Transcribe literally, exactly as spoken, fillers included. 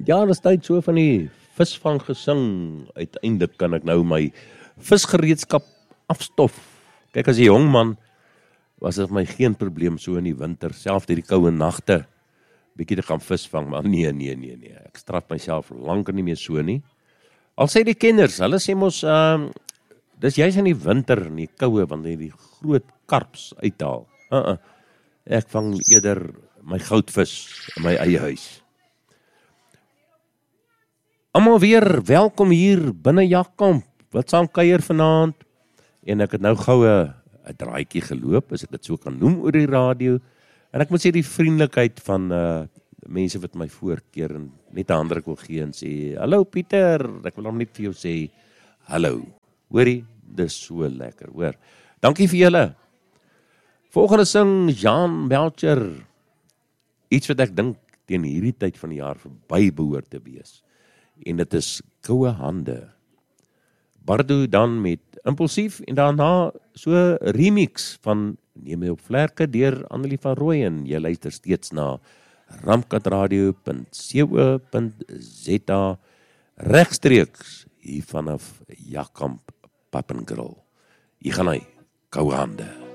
Ja, dis tyd so van die visvang gesing. Uiteindelik kan ek nou my visgereedskap afstof. Kyk, as 'n jong man was dit vir my geen probleem so in die winter, selfs deur die koue nagte, bietjie te gaan visvang, maar nee, nee, nee, nee. Ek straf myself lankal nie meer so nie. Al sê die kenners, hulle sê mos, uh, dis juist in die winter, in die koue, wanneer die groot karps uithaal. Uh -uh. Ek vang eerder my goudvis in my eie huis. Almal weer welkom hier binne Jakkamp, wat saam kuier vanaand. En ek het nou gou 'n draaitjie geloop, as ek dit so kan noem, oor die radio. En ek moet sê die vriendelikheid van uh, mense wat my voorkeer en net 'n handdruk wil gee en sê, hallo Pieter, ek wil hom net vir jou sê, hallo. Hoorie, dis so lekker, hoor. Dankie vir julle. Volgende sing Jean Belcher, iets wat ek dink teen hierdie tyd van die jaar verby behoort te wees. En dit is Koue Hande. Bardo dan met Impulsief en daarna so remix van Neem my op vlerke deur Annelie van Rooyen. Jy luister steeds na ramkatradio punt co punt za regstreeks hier vanaf Jakkamp Pap en Grill. Hier gaan hy, Koue Hande.